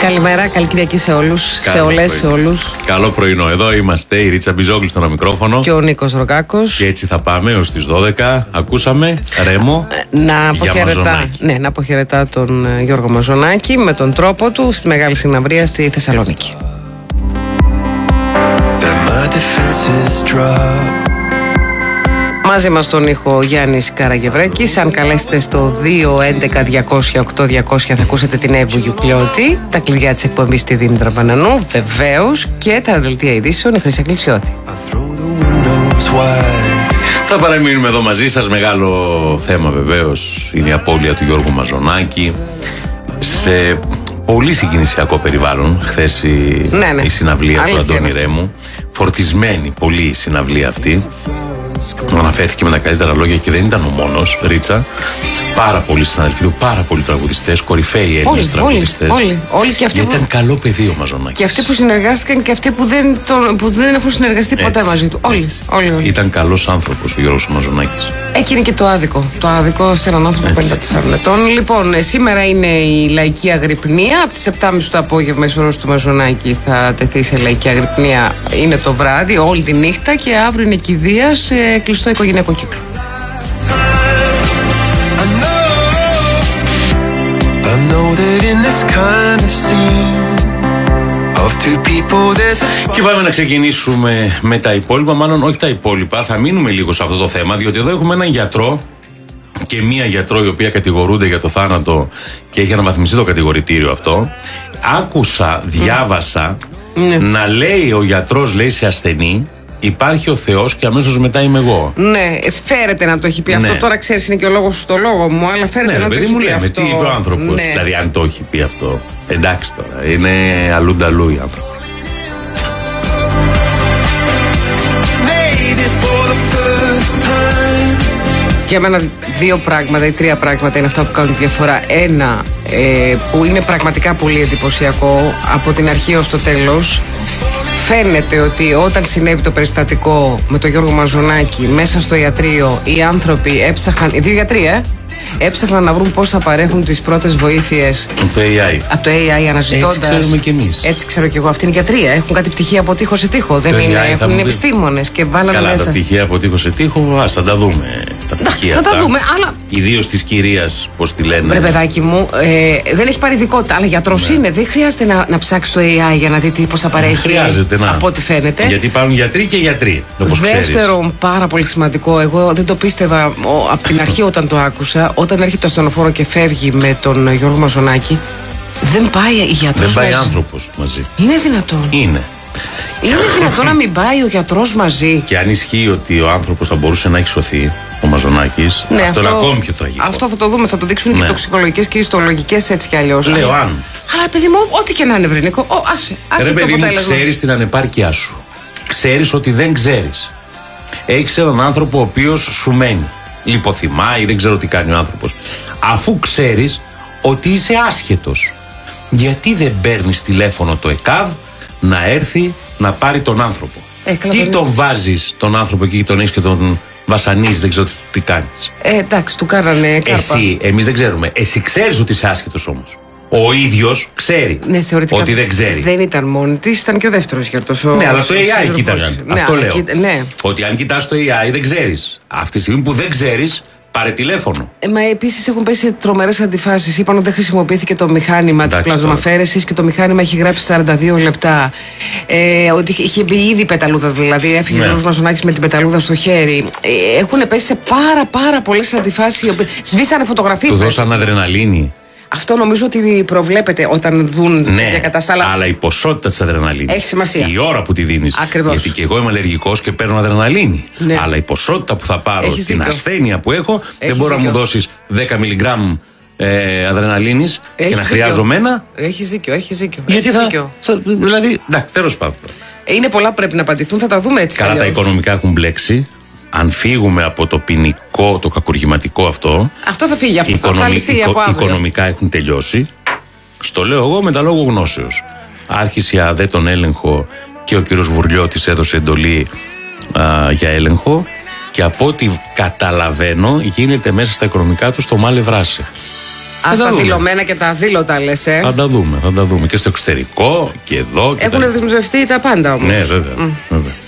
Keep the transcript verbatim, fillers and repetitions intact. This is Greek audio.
Καλημέρα, καλή Κυριακή σε όλους, σε όλες, σε όλους. Καλό πρωινό, εδώ είμαστε, η Ρίτσα Μπιζόγλου στο μικρόφωνο. Και ο Νίκος Ροκάκος. Και έτσι θα πάμε έως τις δώδεκα. Ακούσαμε Ρέμο. Να αποχαιρετά, ναι, να αποχαιρετά τον Γιώργο Μαζονάκη με τον τρόπο του στη μεγάλη συναυλία στη Θεσσαλονίκη. Μαζί μας τον ήχο Γιάννης Καραγευρέκης. Αν καλέσετε στο δύο έντεκα διακόσια οκτώ διακόσια θα ακούσετε την Εύου Γιουκλιώτη. Τα κλειδιά της εκπομπής στη Δήμητρα Μπανανού, βεβαίως, και τα δελτία ειδήσεων η Χρυσή Κλεισιώτη. Θα παραμείνουμε εδώ μαζί σας. Μεγάλο θέμα βεβαίως είναι η απώλεια του Γιώργου Μαζονάκη. Σε πολύ συγκινησιακό περιβάλλον χθες η, ναι, ναι. η συναυλία Αλήθεια, του Αντώνη ναι. Ρέμου. Φορτισμένη πολύ η συναυλία αυτή. Αναφέρθηκε με τα καλύτερα λόγια και δεν ήταν ο μόνος, Ρίτσα. Πάρα πολλοί συναδελφοί του, πάρα πολλοί τραγουδιστές, κορυφαίοι Έλληνες τραγουδιστές. Όλοι, όλοι, όλοι και αυτοί ήταν που... καλό παιδί ο Μαζονάκης. Και αυτοί που συνεργάστηκαν και αυτοί που δεν, τον, που δεν έχουν συνεργαστεί ποτέ έτσι, μαζί του. Όλοι, όλοι, όλοι. Ήταν καλός άνθρωπος ο Γιώργος Μαζονάκης. Εκεί είναι και το άδικο. Το άδικο σε έναν άνθρωπο πενήντα τεσσάρων ετών. Λοιπόν, σήμερα είναι η λαϊκή αγρυπνία. Από τις επτά και μισή το απόγευμα η σωρός του Μαζονάκη θα τεθεί σε λαϊκή αγρυπνία. Είναι το βράδυ, όλη τη νύχτα, και αύριο είναι κηδεία σε κλειστό οικογενειακό κύκλο. Και πάμε να ξεκινήσουμε με τα υπόλοιπα, μάλλον όχι τα υπόλοιπα, θα μείνουμε λίγο σε αυτό το θέμα, διότι εδώ έχουμε έναν γιατρό και μία γιατρό η οποία κατηγορούνται για το θάνατο και έχει αναβαθμιστεί το κατηγορητήριο αυτό. Άκουσα, διάβασα mm. να λέει ο γιατρός, λέει σε ασθενή, υπάρχει ο Θεός και αμέσως μετά είμαι εγώ. Ναι, φέρεται να το έχει πει ναι. αυτό. Τώρα ξέρεις, είναι και ο λόγος στο λόγο μου, αλλά φέρεται ναι, να παιδί το έχει μου πει λέμε, αυτό. Τι είπε ο άνθρωπος, ναι. δηλαδή αν το έχει πει αυτό. Εντάξει τώρα, είναι αλλούνταλού οι άνθρωποι. Για μένα δύο πράγματα ή τρία πράγματα είναι αυτά που κάνουν τη διαφορά. Ένα ε, που είναι πραγματικά πολύ εντυπωσιακό από την αρχή ως το τέλος. Φαίνεται ότι όταν συνέβη το περιστατικό με τον Γιώργο Μαζονάκη μέσα στο ιατρείο, οι άνθρωποι έψαχναν, οι δύο γιατροί ε, έψαχναν να βρουν πώς θα παρέχουν τις πρώτες βοήθειες από το έι άι. Από το έι άι αναζητώντας. Έτσι ξέρουμε κι εμείς. Έτσι ξέρω κι εγώ. Αυτή είναι γιατρία. Έχουν κάτι πτυχία από τείχο σε τείχο. Δεν είναι, έχουν, είναι επιστήμονες και βάλανε Καλά, μέσα. Τα πτυχία από τείχο σε τείχο, ας θα τα δούμε. Τα πτυχία θα τα δούμε, αλλά. Ιδίως της κυρίας, πώς τη λένε. Ρε παιδάκι μου, ε, δεν έχει πάρει ειδικότητα, αλλά γιατρός ναι. είναι. Δεν χρειάζεται να, να ψάξει το έι άι για να δει τι πώς θα παρέχει. Χρειάζεται να. Από ό,τι φαίνεται. Γιατί υπάρχουν γιατροί και γιατροί. Δεύτερον, πάρα πολύ σημαντικό, εγώ δεν το πίστευα ο, από την αρχή όταν το άκουσα, όταν έρχεται το ασθενοφόρο και φεύγει με τον Γιώργο Μαζονάκη, δεν πάει η γιατρός. Δεν πάει μαζί. άνθρωπος μαζί. Είναι δυνατόν. Είναι. Είναι δυνατόν να μην πάει ο γιατρός μαζί. Και αν ισχύει ότι ο άνθρωπος θα μπορούσε να έχει σωθεί, ο Μαζονάκης, ναι, αυτό, αυτό είναι ακόμη πιο τραγικό. Αυτό θα το δούμε, θα το δείξουν ναι. και τοξικολογικές και ιστολογικές έτσι κι αλλιώς. Λέω αν. Αλλά παιδί μου, ό,τι και να είναι βρενικό, oh, άσε, άσε. Ρε το παιδί μου, αποτέλεσμα. ξέρεις την ανεπάρκειά σου. Ξέρεις ότι δεν ξέρεις. Έχεις έναν άνθρωπο ο οποίος σου μένει. Λιποθυμάει, δεν ξέρω τι κάνει ο άνθρωπος. Αφού ξέρεις ότι είσαι άσχετος, γιατί δεν παίρνεις τηλέφωνο το ΕΚΑΒ να έρθει να πάρει τον άνθρωπο? Ε, τι τον βάζεις τον άνθρωπο εκεί και τον έχεις και τον βασανίζεις, δεν ξέρω τι, τι κάνεις. Ε, εντάξει, του κάνανε κάρπα. Εσύ, εμείς δεν ξέρουμε. Εσύ ξέρεις ότι είσαι άσχετος όμως. Ο ίδιος ξέρει ναι, ότι δεν ξέρει. Δεν ήταν μόνη της, ήταν και ο δεύτερος γιατρός. Ναι, αλλά το έι άι κοίταγαν. Ναι, αυτό λέω. Κοίτα, ναι. Ότι αν κοιτάς το έι άι δεν ξέρεις. Αυτή τη στιγμή που δεν ξέρεις, πάρε τηλέφωνο. Ε, μα επίσης έχουν πέσει τρομερές αντιφάσεις. Είπαν ότι δεν χρησιμοποιήθηκε το μηχάνημα της πλασμαφαίρεσης και το μηχάνημα έχει γράψει σαράντα δύο λεπτά. Ε, ότι είχε μπει ήδη πεταλούδα, δηλαδή έφυγε ναι. ο Μαζονάκης με την πεταλούδα στο χέρι. Ε, έχουν πέσει σε πάρα πάρα πολλές αντιφάσεις. Σβήσανε φωτογραφίες. Του δώσαν αδρεναλίνη. Αυτό νομίζω ότι προβλέπεται όταν δουν ναι, τέτοια κατάσταση. Αλλά η ποσότητα της αδρεναλίνης. Έχει σημασία. Η ώρα που τη δίνεις. Ακριβώς. Γιατί και εγώ είμαι αλλεργικός και παίρνω αδρεναλίνη. Ναι. Αλλά η ποσότητα που θα πάρω, Έχεις την δίκιο. ασθένεια που έχω, Έχεις δεν μπορεί δίκιο. να μου δώσεις δέκα μιλιγκράμμ ε, αδρεναλίνης και να δίκιο. χρειάζομαι ένα. Έχει δίκιο, έχει δίκιο. Γιατί έχεις θα, δίκιο. θα. Δηλαδή, εντάξει, τέλος πάντων. Είναι πολλά που πρέπει να απαντηθούν, θα τα δούμε έτσι. Καλά, τα οικονομικά έχουν μπλέξει. Αν φύγουμε από το ποινικό, το κακουργηματικό αυτό. Αυτό θα φύγει, αυτό οικονομι... θα λυθεί από αύριο. Οικονομικά έχουν τελειώσει. Στο λέω εγώ με τα λόγω γνώσεως. Άρχισε η ΑΔΕ τον έλεγχο και ο κύριος Βουρλιώτης έδωσε εντολή α, για έλεγχο. Και από ό,τι καταλαβαίνω γίνεται μέσα στα οικονομικά του το μάλε βράσε. Α, τα δηλωμένα και τα αδήλωτα λες, ε. Θα τα δούμε, θα τα δούμε. Και στο εξωτερικό και εδώ. Έχουν δεσμευτεί τα πάντα όμως. Ναι, βέβαια. Mm. βέβαια.